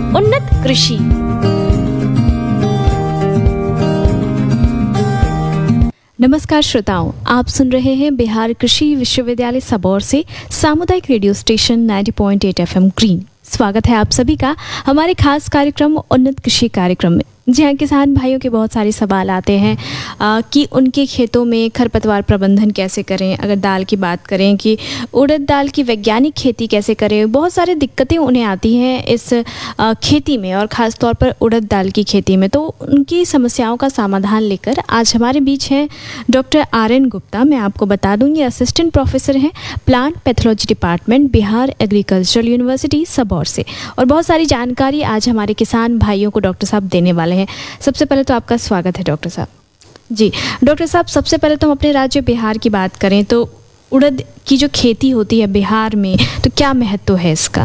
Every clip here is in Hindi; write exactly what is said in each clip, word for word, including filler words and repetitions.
उन्नत कृषि। नमस्कार श्रोताओं, आप सुन रहे हैं बिहार कृषि विश्वविद्यालय सबौर से सामुदायिक रेडियो स्टेशन नब्बे पॉइंट आठ एफ एम ग्रीन। स्वागत है आप सभी का हमारे खास कार्यक्रम उन्नत कृषि कार्यक्रम में। जी हाँ, किसान भाइयों के बहुत सारे सवाल आते हैं आ, कि उनके खेतों में खरपतवार प्रबंधन कैसे करें। अगर दाल की बात करें कि उड़द दाल की वैज्ञानिक खेती कैसे करें, बहुत सारी दिक्कतें उन्हें आती हैं इस आ, खेती में और ख़ास तौर पर उड़द दाल की खेती में। तो उनकी समस्याओं का समाधान लेकर आज हमारे बीच हैं डॉक्टर आर एन गुप्ता। मैं आपको बता दूँ, ये असिस्टेंट प्रोफेसर हैं plant pathology department, Bihar agricultural university Sabour से, और बहुत सारी जानकारी आज हमारे किसान भाइयों को डॉक्टर साहब देने वाले हैं। सबसे पहले तो आपका स्वागत है डॉक्टर साहब। जी डॉक्टर साहब, सबसे पहले तो हम अपने राज्य बिहार की बात करें तो उड़द की जो खेती होती है बिहार में, तो क्या महत्व है इसका?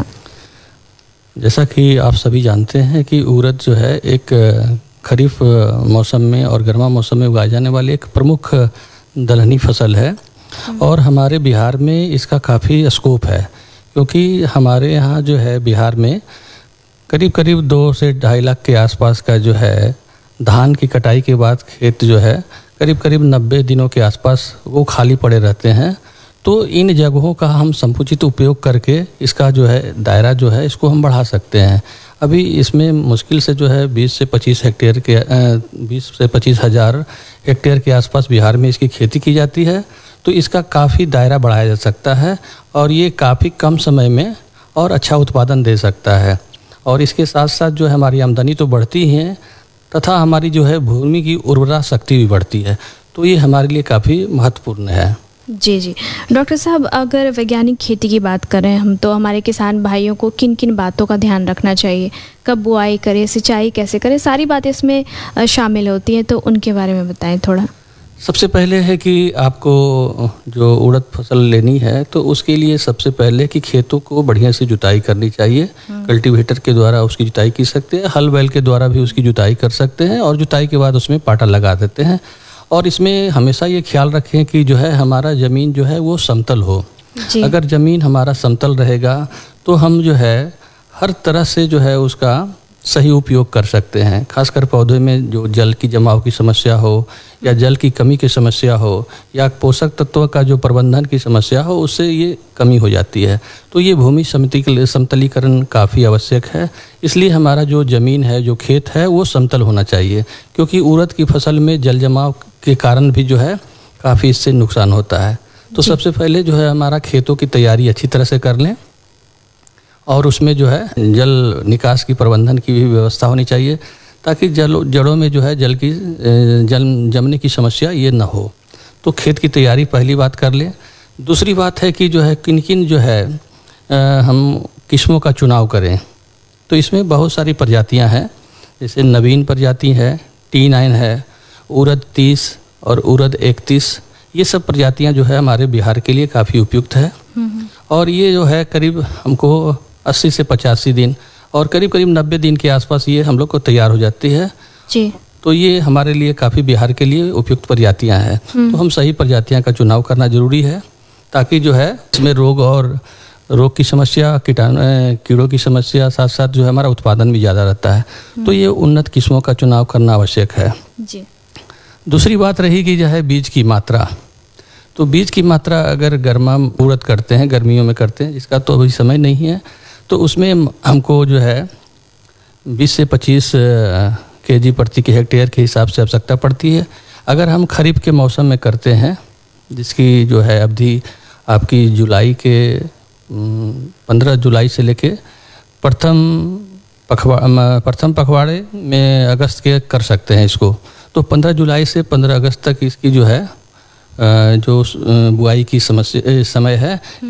जैसा कि आप सभी जानते हैं कि उड़द जो है एक खरीफ मौसम में और गर्मा मौसम में उगाई जाने वाली एक प्रमुख दलहनी फसल है और हमारे बिहार में इसका काफ़ी स्कोप है, क्योंकि हमारे यहाँ जो है बिहार में करीब करीब दो से ढाई लाख के आसपास का जो है धान की कटाई के बाद खेत जो है करीब करीब नब्बे दिनों के आसपास वो खाली पड़े रहते हैं। तो इन जगहों का हम समुचित उपयोग करके इसका जो है दायरा जो है इसको हम बढ़ा सकते हैं। अभी इसमें मुश्किल से जो है बीस से पच्चीस हेक्टेयर के बीस से पच्चीस हज़ार हेक्टेयर के आसपास बिहार में इसकी खेती की जाती है। तो इसका काफ़ी दायरा बढ़ाया जा सकता है और ये काफ़ी कम समय में और अच्छा उत्पादन दे सकता है। और इसके साथ साथ जो है हमारी आमदनी तो बढ़ती ही है तथा हमारी जो है भूमि की उर्वरा शक्ति भी बढ़ती है। तो ये हमारे लिए काफ़ी महत्वपूर्ण है। जी जी डॉक्टर साहब, अगर वैज्ञानिक खेती की बात करें हम, तो हमारे किसान भाइयों को किन किन बातों का ध्यान रखना चाहिए? कब बुआई करें, सिंचाई कैसे करें, सारी बातें इसमें शामिल होती हैं, तो उनके बारे में बताएं थोड़ा। सबसे पहले है कि आपको जो उड़द फसल लेनी है तो उसके लिए सबसे पहले कि खेतों को बढ़िया से जुताई करनी चाहिए। कल्टीवेटर के द्वारा उसकी जुताई की सकते हैं, हल बैल के द्वारा भी उसकी जुताई कर सकते हैं और जुताई के बाद उसमें पाटा लगा देते हैं। और इसमें हमेशा ये ख्याल रखें कि जो है हमारा ज़मीन जो है वो समतल हो। अगर ज़मीन हमारा समतल रहेगा तो हम जो है हर तरह से जो है उसका सही उपयोग कर सकते हैं। खासकर पौधे में जो जल की जमाव की समस्या हो या जल की कमी की समस्या हो या पोषक तत्व का जो प्रबंधन की समस्या हो, उससे ये कमी हो जाती है। तो ये भूमि समतलीकरण काफ़ी आवश्यक है। इसलिए हमारा जो ज़मीन है, जो खेत है, वो समतल होना चाहिए, क्योंकि उड़द की फसल में जल जमाव के कारण भी जो है काफ़ी इससे नुकसान होता है। तो सबसे पहले जो है हमारा खेतों की तैयारी अच्छी तरह से कर लें और उसमें जो है जल निकास की प्रबंधन की भी व्यवस्था होनी चाहिए, ताकि जल जड़ों में जो है जल की जल जमने की समस्या ये ना हो। तो खेत की तैयारी पहली बात कर लें। दूसरी बात है कि जो है किन किन जो है आ, हम किस्मों का चुनाव करें। तो इसमें बहुत सारी प्रजातियां हैं, जैसे नवीन प्रजाति है, टी नाइन है, उड़द तीस और उड़द इकतीस। ये सब प्रजातियां जो है हमारे बिहार के लिए काफ़ी उपयुक्त है और ये जो है करीब हमको अस्सी से पचासी दिन और करीब करीब नब्बे दिन के आसपास ये हम लोग को तैयार हो जाती है जी। तो ये हमारे लिए काफ़ी बिहार के लिए उपयुक्त प्रजातियां हैं। तो हम सही प्रजातियां का चुनाव करना जरूरी है, ताकि जो है इसमें रोग और रोग की समस्या, कीटाणु कीड़ों की समस्या, साथ साथ जो है हमारा उत्पादन भी ज़्यादा रहता है। तो ये उन्नत किस्मों का चुनाव करना आवश्यक है जी। दूसरी बात रही कि जो है बीज की मात्रा। तो बीज की मात्रा अगर गर्मा उड़द करते हैं, गर्मियों में करते हैं, जिसका तो अभी समय नहीं है, तो उसमें हमको जो है बीस से पच्चीस केजी प्रति के हेक्टेयर के हिसाब से आवश्यकता पड़ती है। अगर हम खरीफ के मौसम में करते हैं, जिसकी जो है अवधि आपकी जुलाई के पंद्रह जुलाई से लेके प्रथम पखवा प्रथम पखवाड़े में अगस्त के कर सकते हैं इसको। तो पंद्रह जुलाई से पंद्रह अगस्त तक इसकी जो है जो बुआई की समस्या समय है,